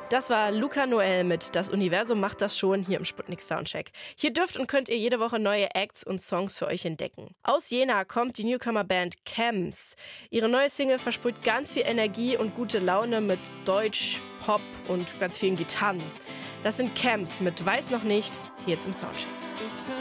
Das war Luca Noel mit Das Universum macht das schon hier im Sputnik Soundcheck. Hier dürft und könnt ihr jede Woche neue Acts und Songs für euch entdecken. Aus Jena kommt die Newcomer-Band Camps. Ihre neue Single versprüht ganz viel Energie und gute Laune mit Deutsch, Pop und ganz vielen Gitarren. Das sind Camps mit Weiß noch nicht, hier jetzt im Soundcheck.